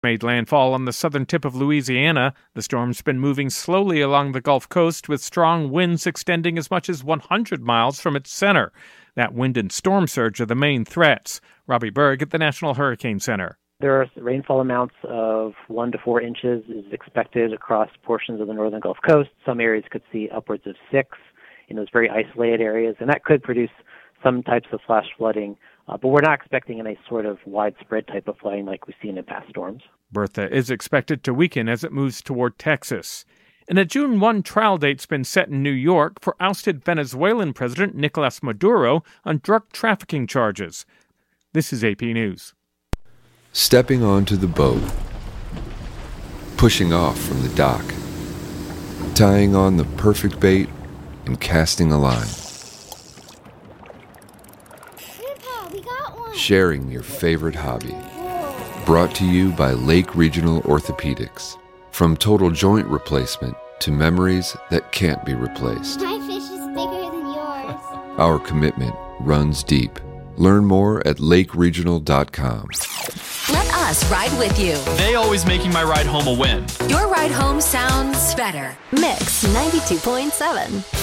Made landfall on the southern tip of Louisiana. The storm's been moving slowly along the Gulf Coast with strong winds extending as much as 100 miles from its center. That wind and storm surge are the main threats. Robbie Berg at the National Hurricane Center. There are rainfall amounts of 1 to 4 inches is expected across portions of the northern Gulf Coast. Some areas could see upwards of 6 in those very isolated areas, and that could produce some types of flash flooding. But we're not expecting any sort of widespread type of flooding like we've seen in past storms. Bertha is expected to weaken as it moves toward Texas. And a June 1 trial date's been set in New York for ousted Venezuelan President Nicolas Maduro on drug trafficking charges. This is AP News. Stepping onto the boat, pushing off from the dock, tying on the perfect bait, and casting a line. Grandpa, we got one. Sharing your favorite hobby. Brought to you by Lake Regional Orthopedics. From total joint replacement to memories that can't be replaced. My fish is bigger than yours. Our commitment runs deep. Learn more at lakeregional.com. Let us ride with you. They always making my ride home a win. Your ride home sounds better. Mix 92.7.